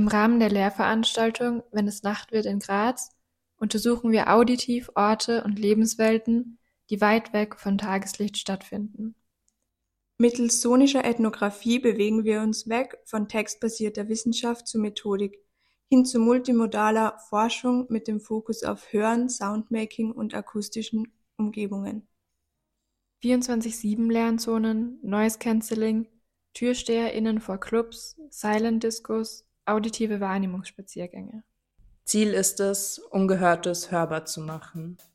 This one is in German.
Im Rahmen der Lehrveranstaltung Wenn es Nacht wird in Graz untersuchen wir auditiv Orte und Lebenswelten, die weit weg von Tageslicht stattfinden. Mittels sonischer Ethnographie bewegen wir uns weg von textbasierter Wissenschaft zu Methodik, hin zu multimodaler Forschung mit dem Fokus auf Hören, Soundmaking und akustischen Umgebungen. 24/7 Lernzonen, Noise Cancelling, TürsteherInnen vor Clubs, Silent Discos, auditive Wahrnehmungsspaziergänge. Ziel ist es, Ungehörtes hörbar zu machen.